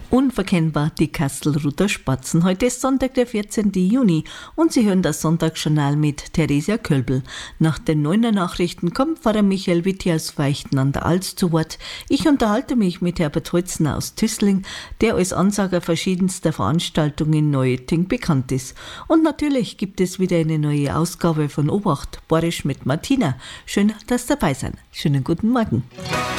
Unverkennbar die Kastelruther Spatzen. Heute ist Sonntag, der 14. Juni und Sie hören das Sonntagsjournal mit Theresia Kölbel. Nach den 9er Nachrichten kommt Pfarrer Michael Witti aus Veichten an der Alz zu Wort. Ich unterhalte mich mit Herbert Holzner aus Tüßling, der als Ansager verschiedenster Veranstaltungen in Neuötting bekannt ist. Und natürlich gibt es wieder eine neue Ausgabe von Obacht, Borisch mit Martina. Schön, dass Sie dabei sind. Schönen guten Morgen.